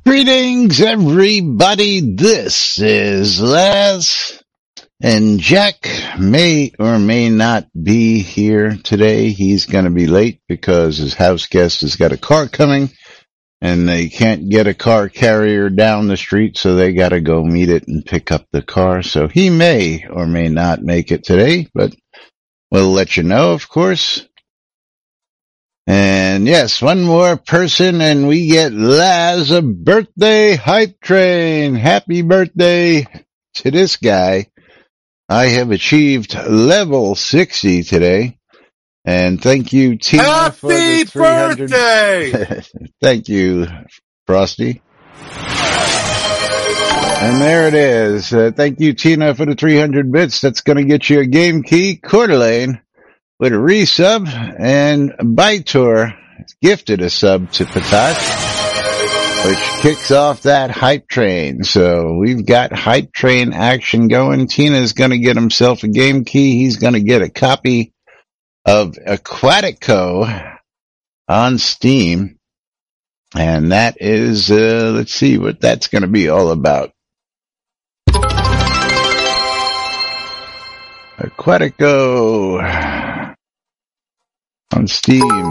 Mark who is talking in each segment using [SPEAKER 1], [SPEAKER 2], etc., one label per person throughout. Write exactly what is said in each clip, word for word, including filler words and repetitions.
[SPEAKER 1] Greetings, everybody. This is Laz, and Jack may or may not be here today. He's going to be late because his house guest has got a car coming, and they can't get a car carrier down the street, so they got to go meet it and pick up the car. So he may or may not make it today, but we'll let you know, of course. And yes, one more person and we get Laz a birthday hype train. Happy birthday to this guy. I have achieved level sixty today. And thank you, Tina,
[SPEAKER 2] Happy
[SPEAKER 1] for the three hundred.
[SPEAKER 2] birthday!
[SPEAKER 1] Thank you, Frosty. And there it is. Uh, thank you, Tina, for the three hundred bits. That's going to get you a game key, Coeur d'Alene, with a resub, and Bytor gifted a sub to Patash, which kicks off that hype train. So we've got hype train action going. Tina's going to get himself a game key. He's going to get a copy of Aquatico on Steam. And that is, uh, let's see what that's going to be all about. Aquatico on Steam.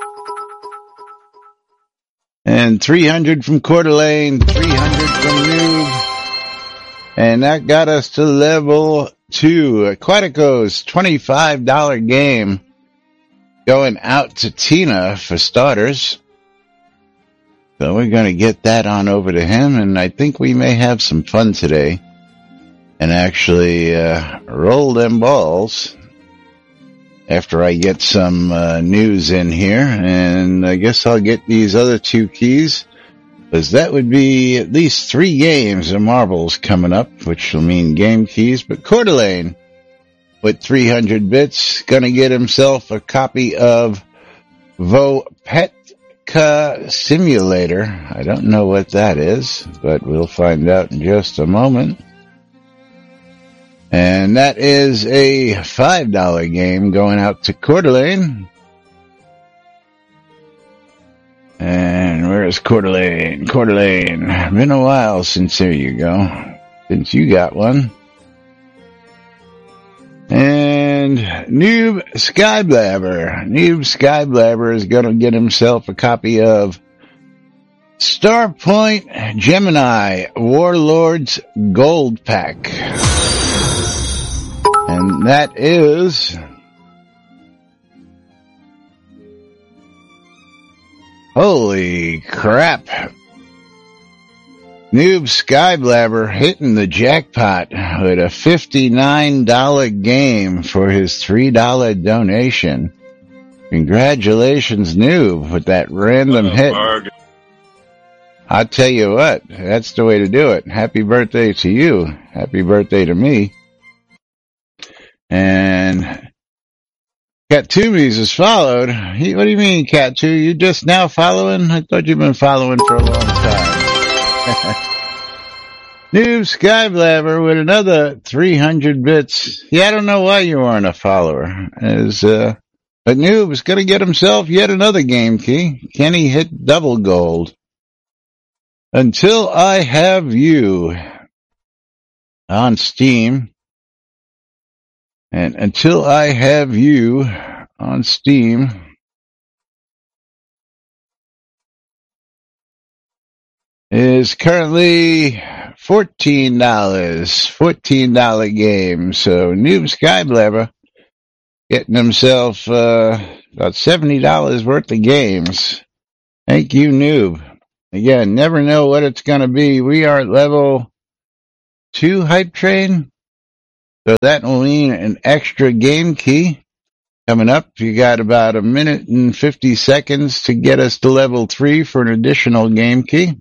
[SPEAKER 1] And three hundred from Coeur d'Alene, three hundred from Noob. And that got us to level two. Aquatico's twenty-five dollars game going out to Tina for starters. So we're going to get that on over to him, and I think we may have some fun today and actually uh, roll them balls after I get some uh, news in here. And I guess I'll get these other two keys, because that would be at least three games of marbles coming up, which will mean game keys. But Coeur d'Alene, with three hundred bits, going to get himself a copy of Vopetka Simulator. I don't know what that is, but we'll find out in just a moment. And that is a five dollars game going out to Coeur d'Alene. And where is Coeur d'Alene? Coeur d'Alene. Been a while since, there you go, since you got one. And Noob Skyblabber. Noob Skyblabber is going to get himself a copy of Starpoint Gemini Warlords Gold Pack. And that is holy crap. Noob Skyblabber hitting the jackpot with a fifty-nine dollars game for his three dollars donation. Congratulations, Noob, with that random hit. I'll tell you what, that's the way to do it. Happy birthday to you. Happy birthday to me. And Cat Toomies is followed. He, what do you mean, Cat Two? You just now following? I thought you've been following for a long time. Noob Skyblabber with another three hundred bits. Yeah, I don't know why you weren't a follower. As, uh, but Noob is going to get himself yet another game key. Can he hit double gold? Until I Have You on Steam. And Until I Have You on Steam is currently fourteen dollars. fourteen dollars game. So Noob Skyblabber getting himself uh, about seventy dollars worth of games. Thank you, Noob. Again, never know what it's going to be. We are at level two hype train. So that will mean an extra game key coming up. You got about a minute and fifty seconds to get us to level three for an additional game key.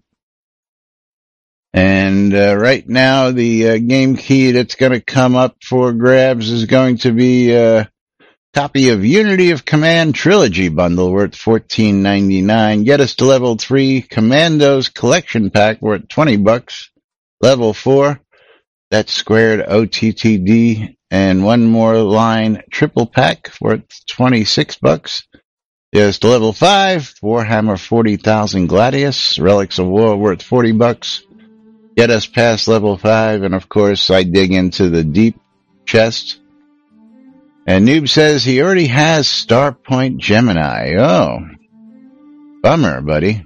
[SPEAKER 1] And uh, right now, the uh, game key that's going to come up for grabs is going to be a copy of Unity of Command Trilogy Bundle worth fourteen ninety-nine. Get us to level three. Commandos Collection Pack worth twenty bucks. Level four. That's squared O T T D, and one more line triple pack worth twenty-six bucks just level five, Warhammer forty thousand Gladius, Relics of War worth forty bucks. Get us past level five, and of course I dig into the deep chest. And Noob says he already has Starpoint Gemini. Oh, bummer, buddy.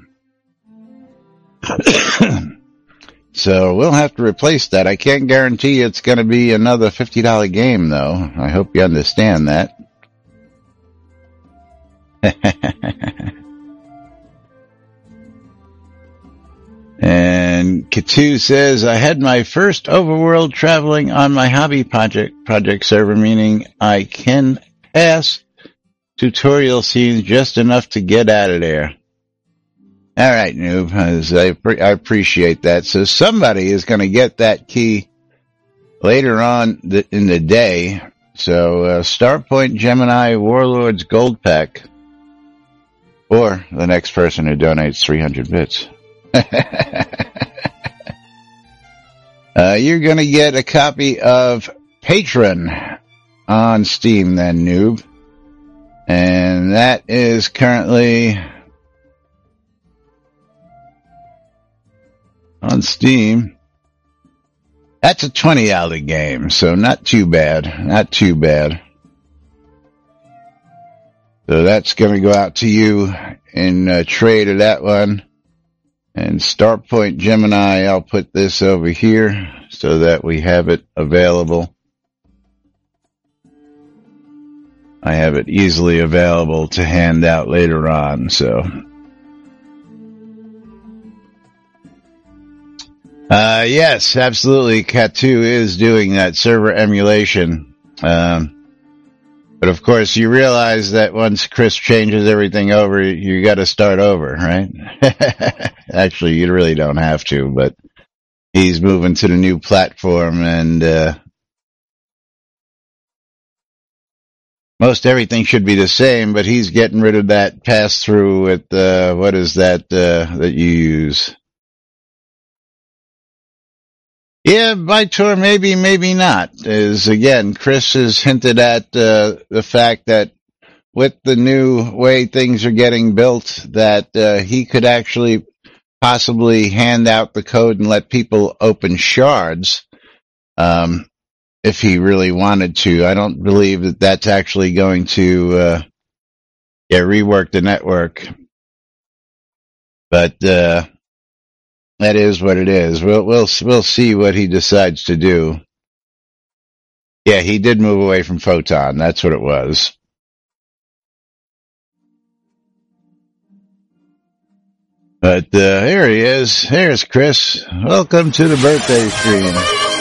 [SPEAKER 1] So we'll have to replace that. I can't guarantee it's going to be another fifty dollar game, though. I hope you understand that. And Katu says, I had my first overworld traveling on my hobby project project server, meaning I can pass tutorial scenes just enough to get out of there. All right, Noob, I, I appreciate that. So somebody is going to get that key later on the, in the day. So uh, Starpoint Gemini Warlords Gold Pack, or the next person who donates three hundred bits. uh, you're going to get a copy of Patron on Steam then, Noob. And that is currently on Steam. That's a twenty dollar game, so not too bad. Not too bad. So that's going to go out to you in uh, trade of that one. And Starpoint Gemini, I'll put this over here so that we have it available. I have it easily available to hand out later on, so. Uh, yes, absolutely. Cat two is doing that server emulation. Um, but of course you realize that once Chris changes everything over, you gotta start over, right? Actually, you really don't have to, but he's moving to the new platform, and, uh, most everything should be the same, but he's getting rid of that pass-through with, uh, what is that, uh, that you use? Yeah, Bytor, maybe, maybe not. Is again, Chris has hinted at uh, the fact that with the new way things are getting built, that uh, he could actually possibly hand out the code and let people open shards um, if he really wanted to. I don't believe that that's actually going to uh, yeah, rework the network. But uh that is what it is. We'll we'll we'll see what he decides to do. Yeah, he did move away from Photon. That's what it was. But uh, here he is. Here's Chris. Welcome to the birthday stream.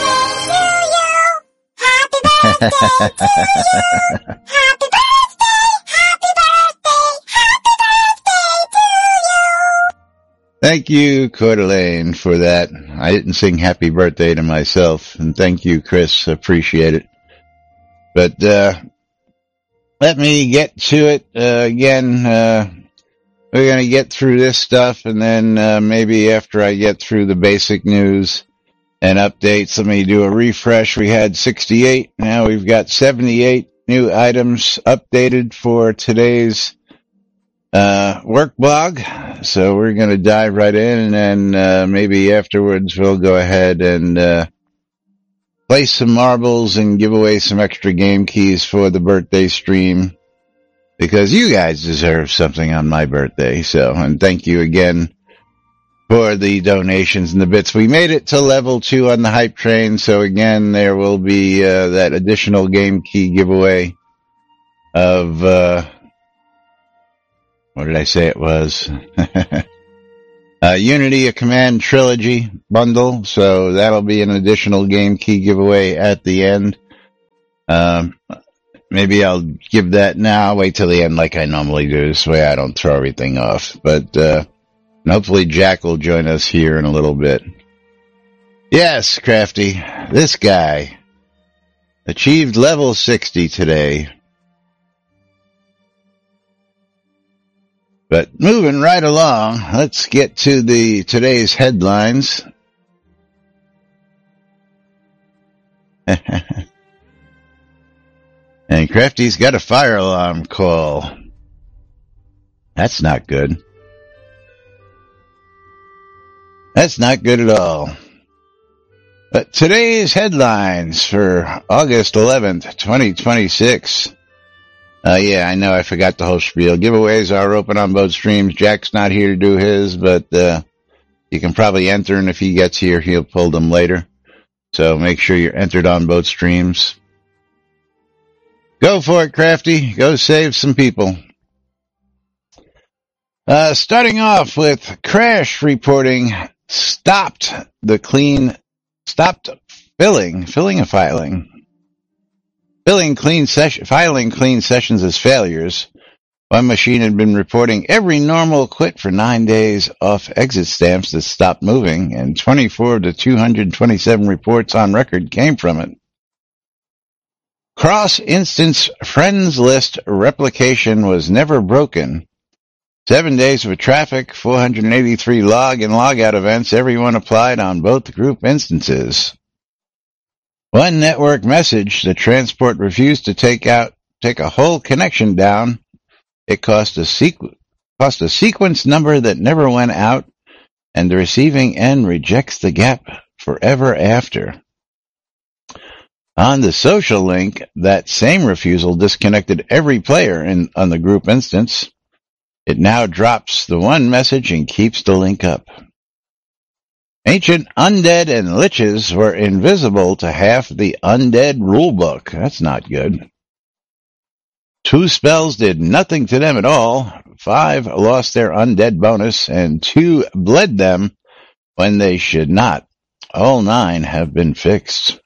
[SPEAKER 2] Happy birthday to you. Happy birthday. Happy birthday. Happy birthday to you.
[SPEAKER 1] Thank you, Coeur d'Alene, for that. I didn't sing happy birthday to myself, and thank you, Chris. Appreciate it. But uh let me get to it uh, again. Uh we're going to get through this stuff, and then uh, maybe after I get through the basic news and updates, let me do a refresh. We had sixty-eight. Now we've got seventy-eight new items updated for today's uh work blog. So we're going to dive right in, and then uh, maybe afterwards we'll go ahead and uh play some marbles and give away some extra game keys for the birthday stream, because you guys deserve something on my birthday. So, and thank you again for the donations and the bits. We made it to level two on the hype train, so again there will be uh, that additional game key giveaway of uh what did I say it was? uh, Unity, a Command Trilogy bundle. So that'll be an additional game key giveaway at the end. Um, maybe I'll give that now. Wait till the end like I normally do. This way I don't throw everything off. But, uh, and hopefully Jack will join us here in a little bit. Yes, Crafty. This guy achieved level sixty today. But moving right along, let's get to the today's headlines. And Crafty's got a fire alarm call. That's not good. That's not good at all. But today's headlines for August eleventh, twenty twenty-six. Uh, yeah, I know I forgot the whole spiel. Giveaways are open on both streams. Jack's not here to do his, but uh, you can probably enter, and if he gets here, he'll pull them later. So make sure you're entered on both streams. Go for it, Crafty. Go save some people. Uh, starting off with Crash reporting stopped the clean, stopped filling, filling and filing. Filling clean session, filing clean sessions as failures. One machine had been reporting every normal quit for nine days off exit stamps that stopped moving, and twenty-four of the two hundred twenty-seven reports on record came from it. Cross-instance friends list replication was never broken. Seven days of traffic, four hundred eighty-three log and logout events, everyone applied on both group instances. One network message, the transport refused to take out, take a whole connection down. It cost a, sequ- cost a sequence number that never went out, and the receiving end rejects the gap forever after. On the social link, that same refusal disconnected every player in, on the group instance. It now drops the one message and keeps the link up. Ancient undead and liches were invisible to half the undead rulebook. That's not good. Two spells did nothing to them at all. Five lost their undead bonus, and two bled them when they should not. All nine have been fixed.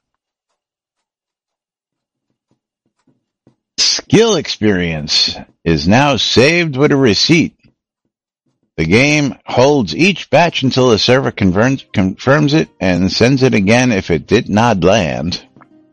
[SPEAKER 1] Skill experience is now saved with a receipt. The game holds each batch until the server confirms, confirms it and sends it again if it did not land.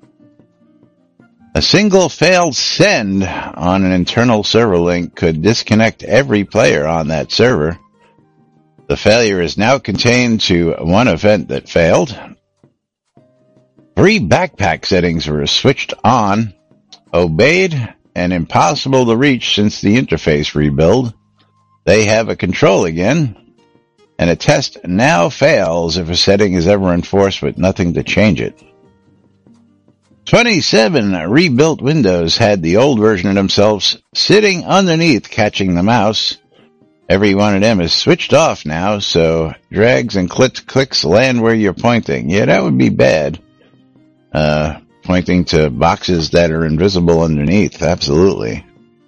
[SPEAKER 1] A single failed send on an internal server link could disconnect every player on that server. The failure is now contained to one event that failed. Three backpack settings were switched on, obeyed, and impossible to reach since the interface rebuild. They have a control again, and a test now fails if a setting is ever enforced with nothing to change it. twenty-seven rebuilt Windows had the old version of themselves sitting underneath catching the mouse. Every one of them is switched off now, so drags and clicks, clicks land where you're pointing. Yeah, that would be bad. Uh, pointing to boxes that are invisible underneath, absolutely.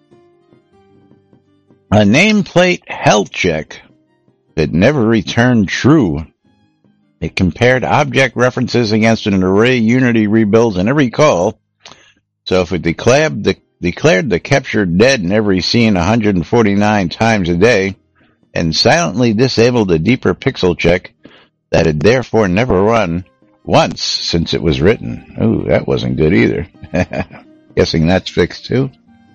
[SPEAKER 1] A nameplate health check that never returned true. It compared object references against an array Unity rebuilds in every call. So if it declared the, declared the captured dead in every scene one hundred forty-nine times a day, and silently disabled a deeper pixel check that had therefore never run once since it was written. Ooh, that wasn't good either. Guessing that's fixed too.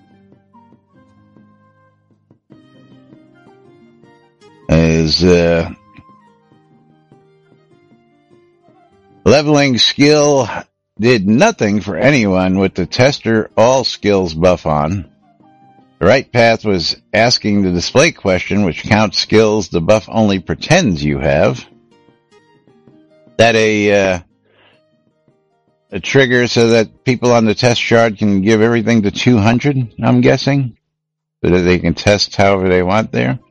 [SPEAKER 1] Is uh, leveling skill did nothing for anyone with the tester all skills buff on. The right path was asking the display question, which counts skills the buff only pretends you have. That a uh, a trigger so that people on the test shard can give everything to two hundred, I'm guessing, so that they can test however they want there.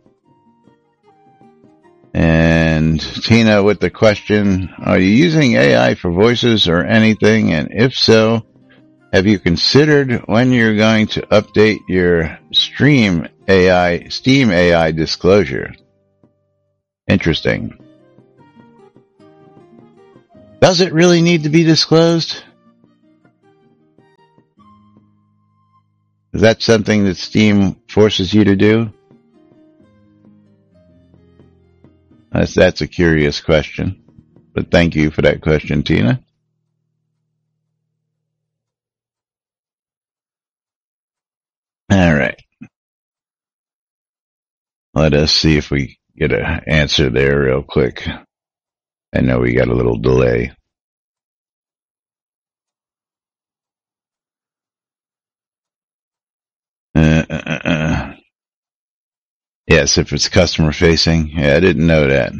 [SPEAKER 1] And Tina with the question, are you using A I for voices or anything? And if so, have you considered when you're going to update your stream A I, Steam A I disclosure? Interesting. Does it really need to be disclosed? Is that something that Steam forces you to do? That's, that's a curious question, but thank you for that question, Tina. All right. Let us see if we get an answer there real quick. I know we got a little delay. Uh, uh, uh. Yes, if it's customer facing. Yeah, I didn't know that.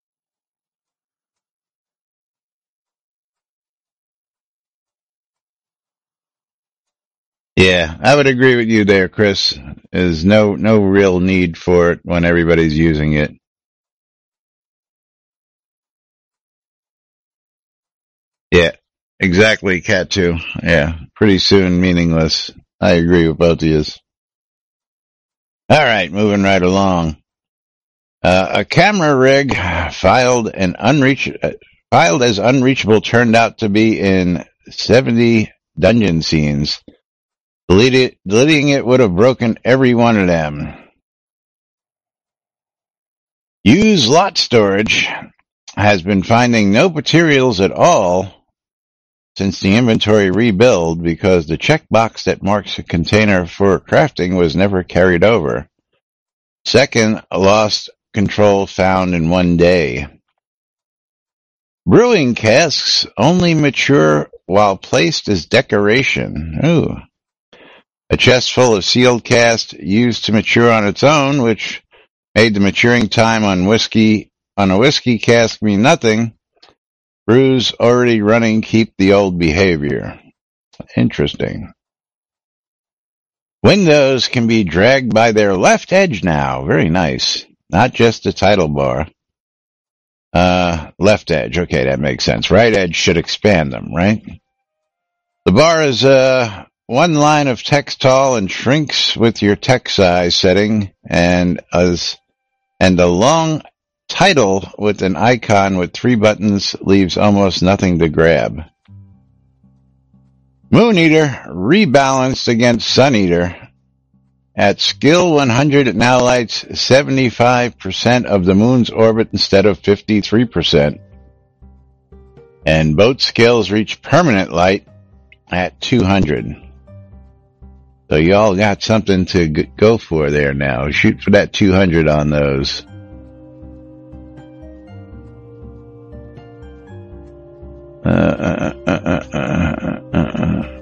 [SPEAKER 1] Yeah, I would agree with you there, Chris. There's no no real need for it when everybody's using it. Yeah, exactly, Cat two. Yeah, pretty soon meaningless. I agree with both of you. All right, moving right along. Uh, a camera rig filed an unreach uh, filed as unreachable turned out to be in seventy dungeon scenes. Delete deleting it would have broken every one of them. Use lot storage has been finding no materials at all since the inventory rebuild because the checkbox that marks a container for crafting was never carried over. Second, lost control found in one day. Brewing casks only mature while placed as decoration. Ooh. A chest full of sealed cask used to mature on its own, which made the maturing time on whiskey on a whiskey cask mean nothing. Brews already running keep the old behavior. Interesting. Windows can be dragged by their left edge now. Very nice. Not just the title bar. Uh, left edge. Okay, that makes sense. Right edge should expand them, right? The bar is uh, one line of text tall and shrinks with your text size setting, and as and a long title with an icon with three buttons leaves almost nothing to grab. Moon Eater rebalanced against Sun Eater. At skill one hundred, it now lights seventy-five percent of the moon's orbit instead of fifty-three percent. And both skills reach permanent light at two hundred. So y'all got something to go for there now. Shoot for that two hundred on those. Uh, uh, uh, uh, uh, uh, uh.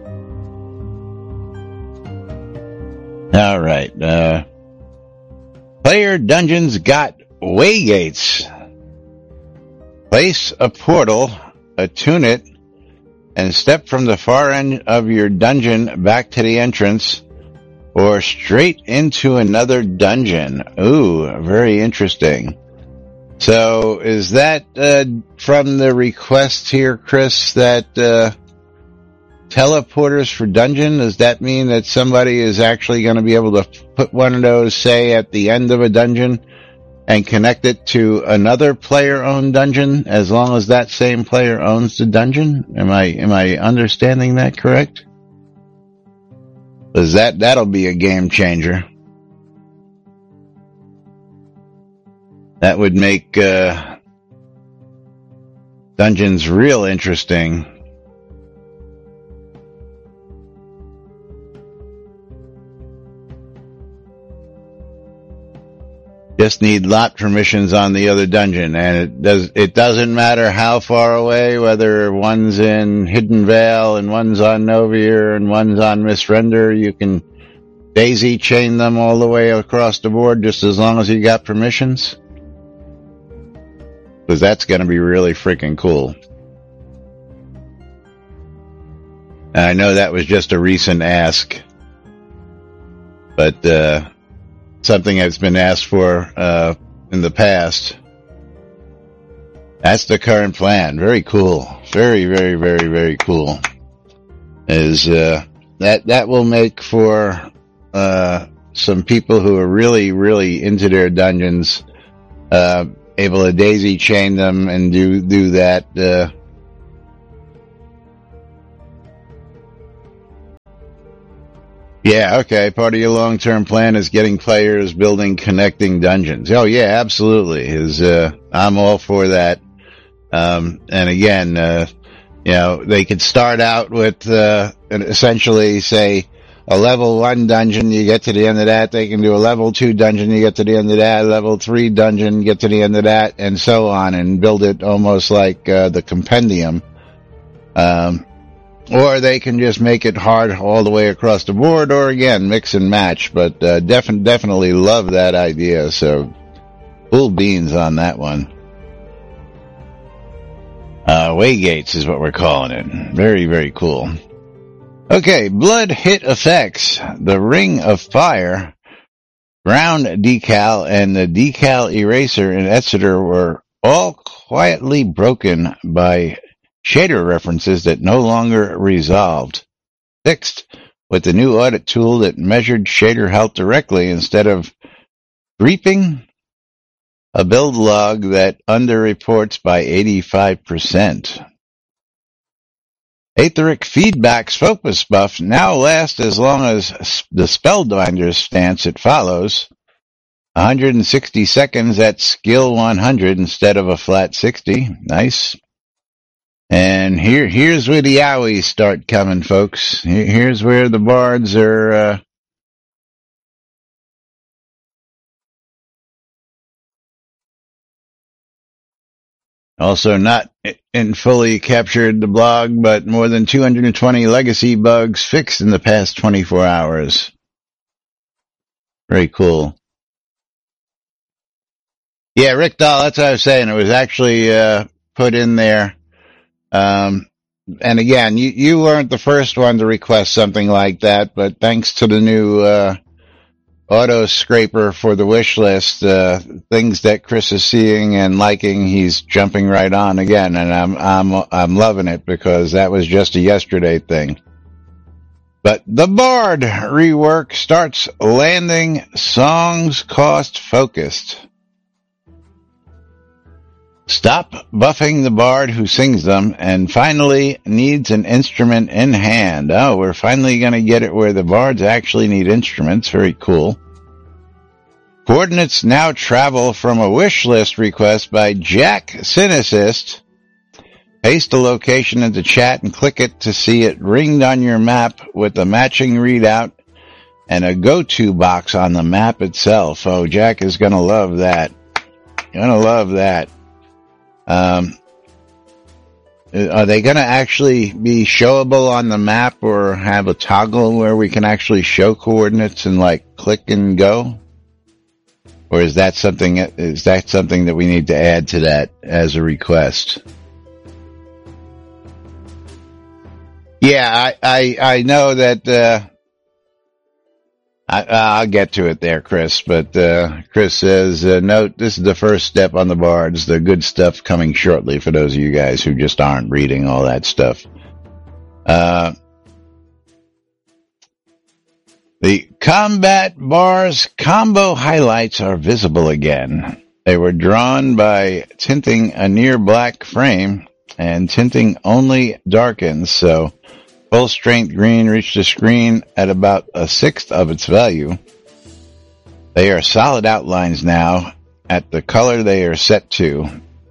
[SPEAKER 1] All right. Uh, player dungeons got waygates. Place a portal, attune it, and step from the far end of your dungeon back to the entrance or straight into another dungeon. Ooh, very interesting. So is that uh, from the request here, Chris, that uh, teleporters for dungeon? Does that mean that somebody is actually going to be able to put one of those, say, at the end of a dungeon and connect it to another player-owned dungeon as long as that same player owns the dungeon? Am I am I understanding that correct? Because that, that'll be a game changer. That would make uh, dungeons real interesting. Just need lot permissions on the other dungeon, and it does. It doesn't matter how far away, whether one's in Hidden Vale and one's on Novier and one's on Misrender. You can daisy chain them all the way across the board, just as long as you got permissions. Because that's going to be really freaking cool. And I know that was just a recent ask, but uh, something that's been asked for uh, in the past. That's the current plan. Very cool. Very, very, very, very cool. Is uh, that that will make for uh, some people who are really, really into their dungeons. Uh, able to daisy chain them and do do that. Uh, yeah, okay. Part of your long-term plan is getting players building connecting dungeons. Oh, yeah, absolutely. Is uh, I'm all for that. Um, and again, uh, you know, they could start out with uh, essentially, say, a level one dungeon, you get to the end of that. They can do a level two dungeon, you get to the end of that. Level three dungeon, get to the end of that, and so on, and build it almost like uh, the compendium. Um, or they can just make it hard all the way across the board, or again, mix and match. But uh, def- definitely love that idea. So, cool beans on that one. Uh, Waygates is what we're calling it. Very, very cool. Okay, blood hit effects. The Ring of Fire, ground decal, and the decal eraser in Exeter were all quietly broken by shader references that no longer resolved. Fixed with the new audit tool that measured shader health directly instead of creeping a build log that underreports by eighty-five percent. Aetheric Feedback's focus buff now lasts as long as the Spellbinder's stance it follows. one hundred sixty seconds at skill one hundred instead of a flat sixty. Nice. And here, here's where the owies start coming, folks. Here, here's where the bards are, uh, also not in fully captured the blog, but more than two hundred twenty legacy bugs fixed in the past twenty-four hours. Very cool. Yeah, Rick Dahl, that's what I was saying. It was actually uh, put in there. Um, and again, you, you weren't the first one to request something like that, but thanks to the new uh, auto scraper for the wish list, uh, things that Chris is seeing and liking, he's jumping right on again, and I'm I'm I'm loving it because that was just a yesterday thing. But the Bard rework starts landing songs cost focused. Stop buffing the bard who sings them and finally needs an instrument in hand. Oh, we're finally going to get it where the bards actually need instruments. Very cool. Coordinates now travel from a wish list request by Jack Cynicist. Paste the location into chat and click it to see it ringed on your map with a matching readout and a go-to box on the map itself. Oh, Jack is going to love that. Going to love that. Um, are they going to actually be showable on the map or have a toggle where we can actually show coordinates and like click and go? Or is that something, is that something that we need to add to that as a request? Yeah, I, I, I know that, uh, I, I'll get to it there, Chris, but, uh, Chris says, uh, note, this is the first step on the bards. The good stuff coming shortly for those of you guys who just aren't reading all that stuff. Uh, the combat bars combo highlights are visible again. They were drawn by tinting a near black frame, and tinting only darkens, so full strength green reached the screen at about a sixth of its value. They are solid outlines now at the color they are set to.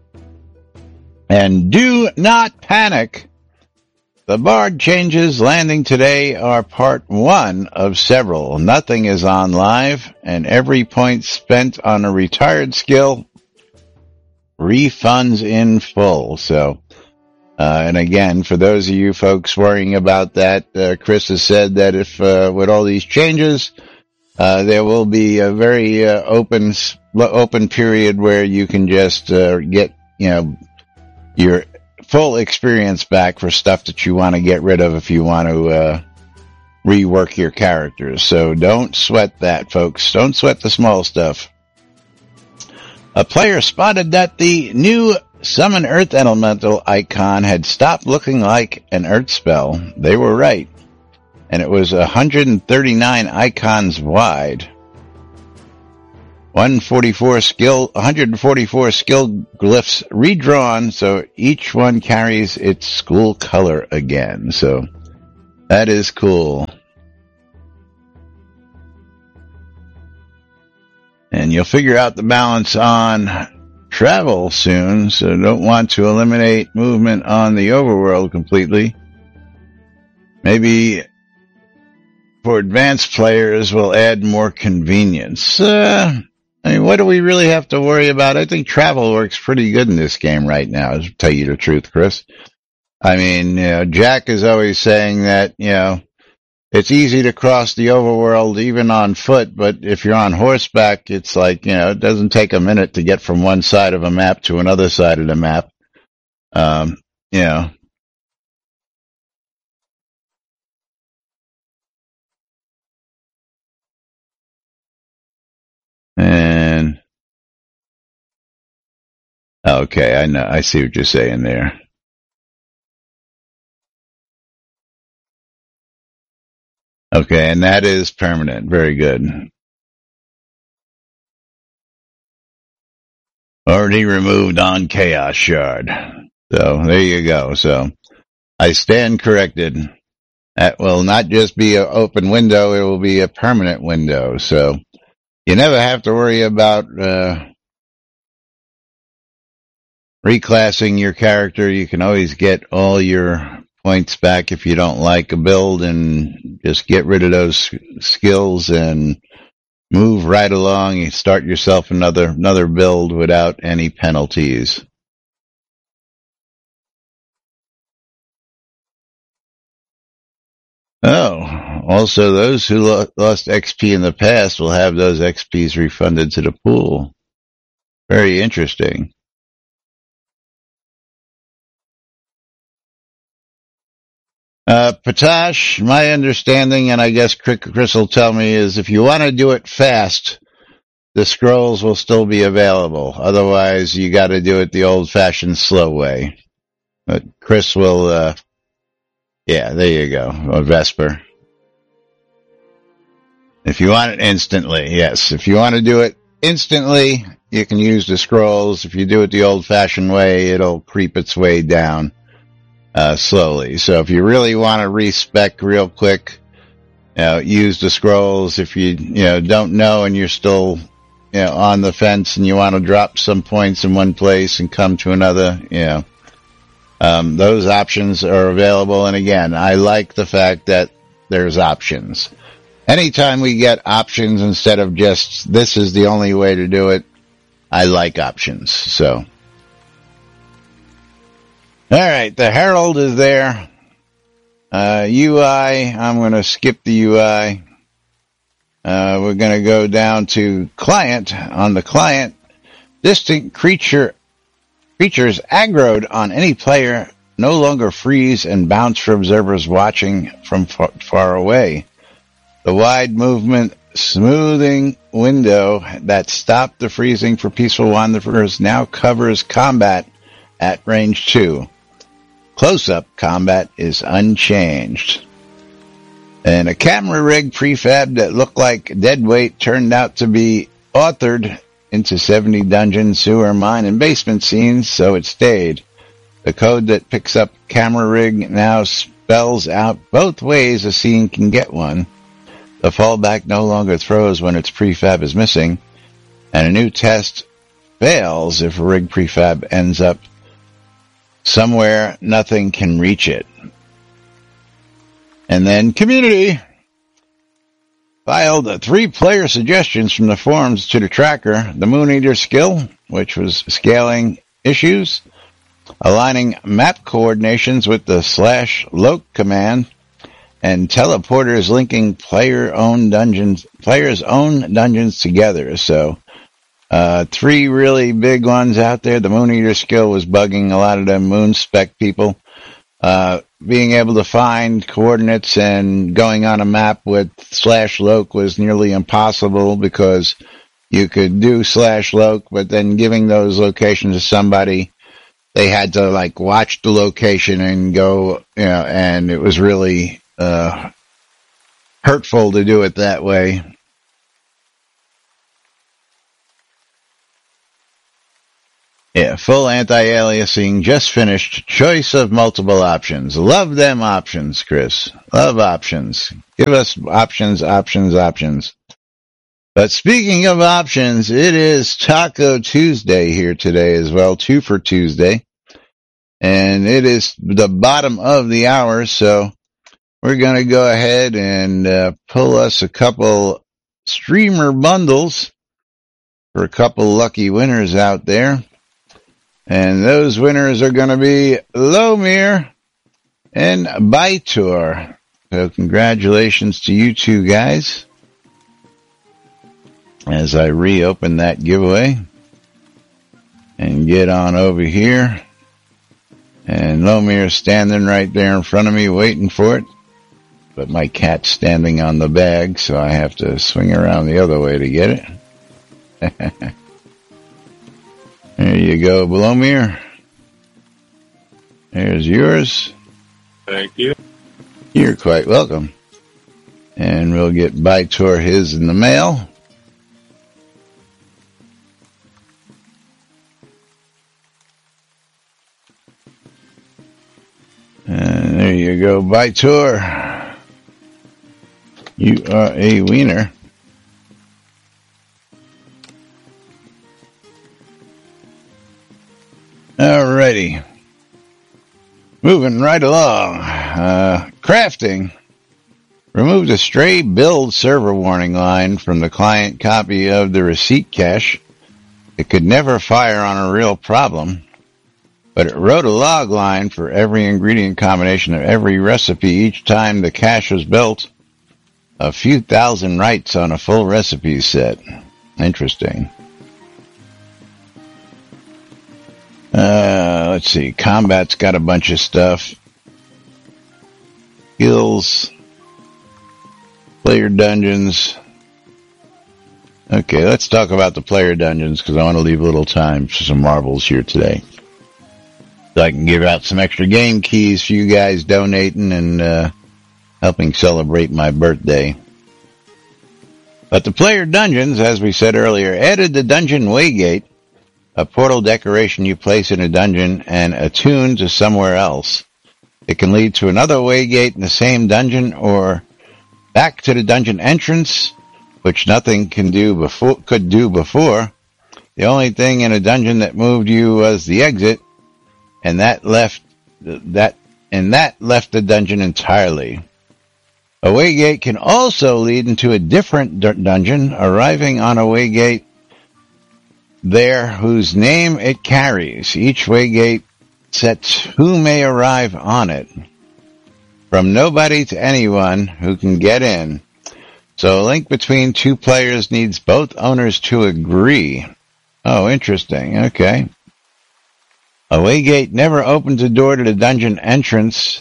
[SPEAKER 1] And do not panic. The Bard changes landing today are part one of several. Nothing is on live, and every point spent on a retired skill refunds in full. So, Uh, and again, for those of you folks worrying about that, uh, Chris has said that if, uh, with all these changes, uh, there will be a very, uh, open, open period where you can just, uh, get, you know, your full experience back for stuff that you want to get rid of if you want to, uh, rework your characters. So don't sweat that, folks. Don't sweat the small stuff. A player spotted that the new Summon Earth Elemental icon had stopped looking like an Earth spell. They were right. And it was one hundred thirty-nine icons wide. one hundred forty-four skill, one hundred forty-four skill glyphs redrawn, so each one carries its school color again. So that is cool. And you'll figure out the balance on travel soon, so don't want to eliminate movement on the overworld completely. Maybe for advanced players we'll add more convenience. Uh, I mean, what do we really have to worry about? I think travel works pretty good in this game right now, to tell you the truth, Chris. I mean, you know, Jack is always saying that, you know, it's easy to cross the overworld even on foot, but if you're on horseback, it's like, you know, it doesn't take a minute to get from one side of a map to another side of the map. Um, you know. And, okay, I know, I see what you're saying there. Okay, and that is permanent. Very good. Already removed on Chaos Shard. So there you go. So I stand corrected. That will not just be an open window, it will be a permanent window. So you never have to worry about uh, reclassing your character. You can always get all your points back if you don't like a build and just get rid of those skills and move right along and start yourself another another build without any penalties. Oh, also those who lo- lost X P in the past will have those X Ps refunded to the pool. Very interesting. Uh, Patash, my understanding, and I guess Chris will tell me, is if you want to do it fast, the scrolls will still be available. Otherwise, you got to do it the old-fashioned slow way. But Chris will, uh, yeah, there you go, or Vesper. If you want it instantly, yes. If you want to do it instantly, you can use the scrolls. If you do it the old-fashioned way, it'll creep its way down. Uh, slowly. So if you really want to respec real quick, you know, use the scrolls. If you, you know, don't know and you're still, you know, on the fence and you want to drop some points in one place and come to another, you know, um, those options are available. And again, I like the fact that there's options. Anytime we get options instead of just this is the only way to do it, I like options. So. All right, the Herald is there. Uh, U I, I'm going to skip the U I. Uh, we're going to go down to client. On the client, distant creature creatures aggroed on any player no longer freeze and bounce for observers watching from far, far away. The wide movement smoothing window that stopped the freezing for peaceful wanderers now covers combat at range two. Close-up combat is unchanged. And a camera rig prefab that looked like deadweight turned out to be authored into seventy dungeon, sewer, mine, and basement scenes, so it stayed. The code that picks up camera rig now spells out both ways a scene can get one. The fallback no longer throws when its prefab is missing, and a new test fails if a rig prefab ends up somewhere nothing can reach it. And then community filed three player suggestions from the forums to the tracker. The Moon Eater skill, which was scaling issues, aligning map coordinations with the slash loc command, and teleporters linking player own dungeons, players' own dungeons together. So Uh, three really big ones out there. The Moon Eater skill was bugging a lot of the moon spec people. Uh, being able to find coordinates and going on a map with slash loc was nearly impossible because you could do slash loc, but then giving those locations to somebody, they had to like watch the location and go, you know, and it was really, uh, hurtful to do it that way. Yeah, full anti-aliasing, just finished, choice of multiple options. Love them options, Chris. Love options. Give us options, options, options. But speaking of options, it is Taco Tuesday here today as well, two for Tuesday. And it is the bottom of the hour, so we're going to go ahead and uh, pull us a couple streamer bundles for a couple lucky winners out there. And those winners are going to be Lomir, and Bytor. So congratulations to you two guys. As I reopen that giveaway and get on over here. And Lomir's standing right there in front of me waiting for it. But my cat's standing on the bag, so I have to swing around the other way to get it. There you go, Blomir. There's yours.
[SPEAKER 3] Thank you.
[SPEAKER 1] You're quite welcome. And we'll get Bytor his in the mail. And there you go, Bytor. You are a wiener. Alrighty. Moving right along. Uh, crafting. Removed a stray build server warning line from the client copy of the receipt cache. It could never fire on a real problem, but it wrote a log line for every ingredient combination of every recipe each time the cache was built. A few thousand writes on a full recipe set. Interesting. Uh, let's see. Combat's got a bunch of stuff. Skills. Player dungeons. Okay, let's talk about the player dungeons because I want to leave a little time for some marbles here today. So I can give out some extra game keys for you guys donating and uh, helping celebrate my birthday. But the player dungeons, as we said earlier, added the Dungeon Waygate, a portal decoration you place in a dungeon and attune to somewhere else. It can lead to another Waygate in the same dungeon or back to the dungeon entrance, which nothing can do before, could do before. The only thing in a dungeon that moved you was the exit, and that left that and that left the dungeon entirely. A Waygate can also lead into a different d- dungeon, arriving on a Waygate there whose name it carries. Each Waygate sets who may arrive on it, from nobody to anyone who can get in. So a link between two players needs both owners to agree. Oh, interesting. Okay. A Waygate never opens the door to the dungeon entrance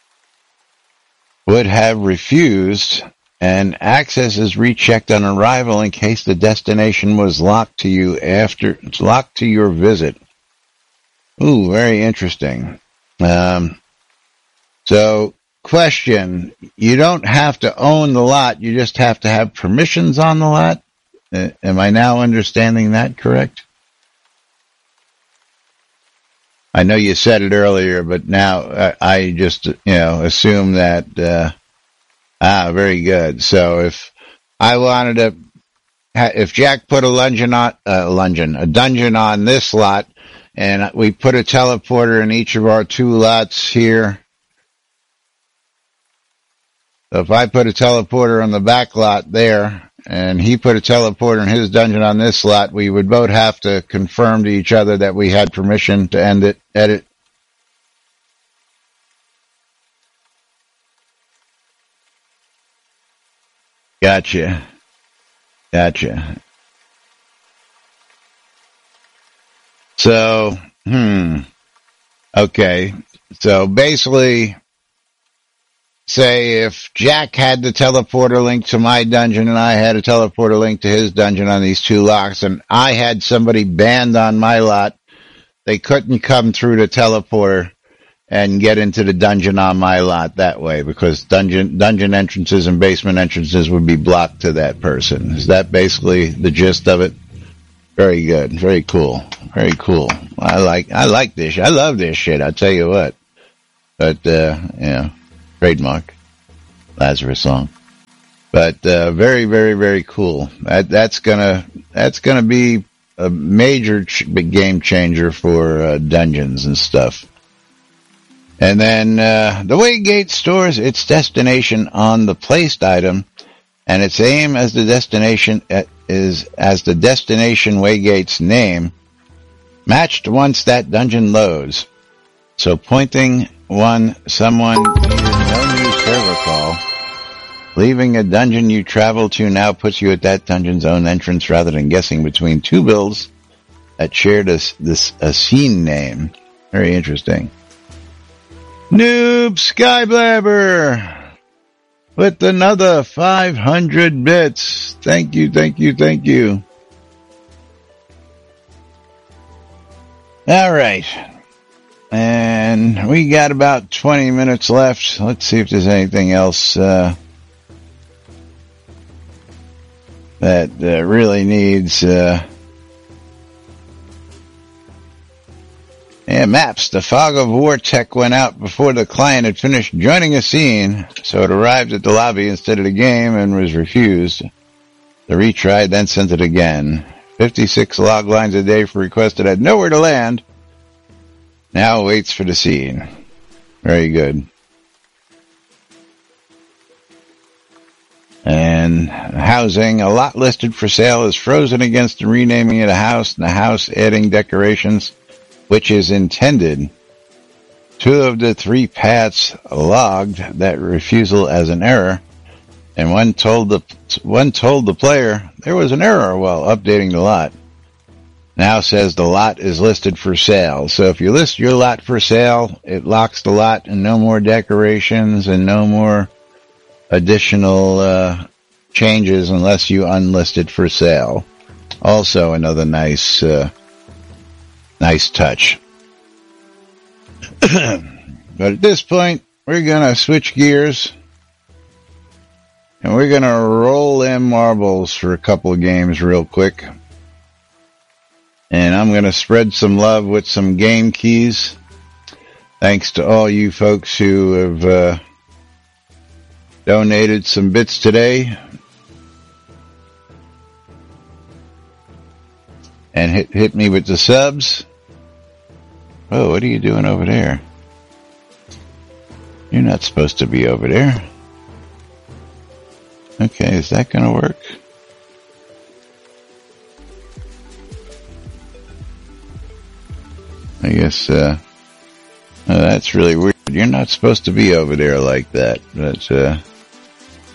[SPEAKER 1] would have refused, and access is rechecked on arrival in case the destination was locked to you after locked to your visit. Ooh, very interesting. Um, so, question: you don't have to own the lot; you just have to have permissions on the lot. Uh, am I now understanding that correct? I know you said it earlier, but now I, I just, you know, assume that, uh, ah, very good. So if I wanted to, if Jack put a dungeon on, uh, dungeon, a dungeon on this lot, and we put a teleporter in each of our two lots here. So if I put a teleporter on the back lot there, and he put a teleporter in his dungeon on this slot, we would both have to confirm to each other that we had permission to end it, edit. Gotcha. Gotcha. So, hmm. Okay. So basically, say if Jack had the teleporter link to my dungeon and I had a teleporter link to his dungeon on these two locks, and I had somebody banned on my lot, they couldn't come through the teleporter and get into the dungeon on my lot that way because dungeon dungeon entrances and basement entrances would be blocked to that person. Is that basically the gist of it? Very good. Very cool. Very cool. I like I like this. I love this shit. I'll tell you what. But uh, yeah. Trademark Lazarus song, but uh, very, very, very cool. That, that's gonna that's gonna be a major ch- game changer for uh, dungeons and stuff. And then uh, the Waygate stores its destination on the placed item, and its aim as the destination at, is as the destination Waygate's name, matched once that dungeon loads. So pointing one, someone needed no new server call. Leaving a dungeon you travel to now puts you at that dungeon's own entrance rather than guessing between two builds that shared a, this, a scene name. Very interesting. Noob Skyblabber with another five hundred bits. Thank you, thank you, thank you. All right. And we got about twenty minutes left. Let's see if there's anything else uh, that uh, really needs... Uh, yeah, maps. The fog of war tech went out before the client had finished joining a scene, so it arrived at the lobby instead of the game and was refused. The retry then sent it again. fifty-six log lines a day for requests that had nowhere to land. Now waits for the scene. Very good. And housing, a lot listed for sale is frozen against the renaming of the house, and the house adding decorations, which is intended. Two of the three paths logged that refusal as an error, and one told the one told the player there was an error while updating the lot. Now says the lot is listed for sale. So if you list your lot for sale, it locks the lot and no more decorations and no more additional uh, changes unless you unlist it for sale. Also another nice, uh, nice touch. But at this point, we're going to switch gears. And we're going to roll in marbles for a couple of games real quick. And I'm going to spread some love with some game keys. Thanks to all you folks who have uh, donated some bits today. And hit, hit me with the subs. Oh, what are you doing over there? You're not supposed to be over there. Okay, is that going to work? I guess, uh, oh, that's really weird. You're not supposed to be over there like that, but, uh,